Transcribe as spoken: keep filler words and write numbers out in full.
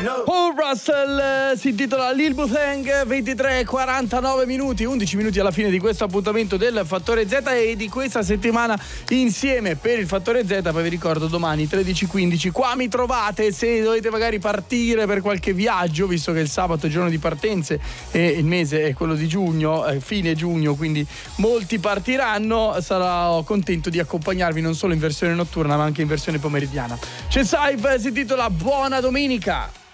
Paul Russell eh, si intitola Lil Butang, ventitré e quarantanove minuti, undici minuti alla fine di questo appuntamento del Fattore Z e di questa settimana insieme per il Fattore Z. Poi vi ricordo domani tredici e quindici qua mi trovate se dovete magari partire per qualche viaggio, visto che il sabato è il giorno di partenze e il mese è quello di giugno, eh, fine giugno, quindi molti partiranno. Sarò contento di accompagnarvi non solo in versione notturna ma anche in versione pomeridiana. C'è Saif, si intitola Buona Domenica.